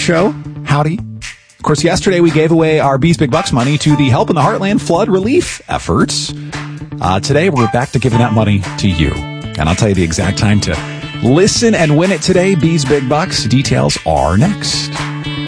show. Howdy. Of course, yesterday we gave away our Bees Big Bucks money to the Help in the Heartland flood relief efforts. Today, we're back to giving that money to you. And I'll tell you the exact time to listen and win it today. Bees Big Bucks. Details are next.